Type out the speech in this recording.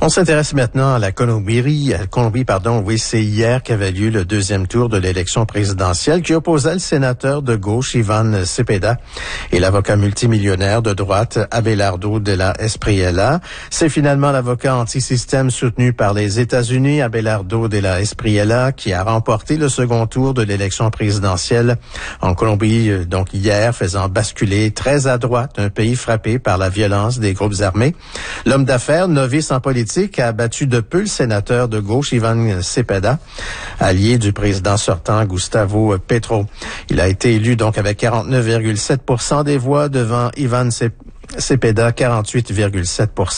On s'intéresse maintenant à la Colombie, oui, c'est hier qu'avait lieu le deuxième tour de l'élection présidentielle qui opposait le sénateur de gauche Iván Cepeda et l'avocat multimillionnaire de droite Abelardo de la Espriella. C'est finalement l'avocat anti-système soutenu par les États-Unis, Abelardo de la Espriella, qui a remporté le second tour de l'élection présidentielle en Colombie, donc hier, faisant basculer très à droite un pays frappé par la violence des groupes armés. L'homme d'affaires, novice en politique, a battu de peu le sénateur de gauche Iván Cepeda, allié du président sortant Gustavo Petro. Il a été élu donc avec 49,7% des voix devant Iván Cepeda, 48,7%.